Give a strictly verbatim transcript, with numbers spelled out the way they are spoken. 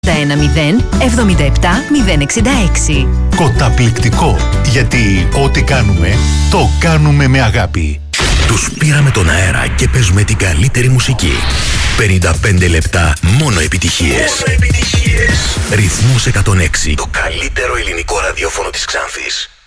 ένα μηδέν εβδομήντα επτά μηδέν εξήντα έξι. Καταπληκτικό, γιατί ό,τι κάνουμε, το κάνουμε με αγάπη. Τους πήραμε τον αέρα και παίζουμε την καλύτερη μουσική. πενήντα πέντε λεπτά μόνο επιτυχίες. Μόνο επιτυχίες. Ρυθμός εκατόν έξι. Το καλύτερο ελληνικό ραδιόφωνο της Ξάνθης.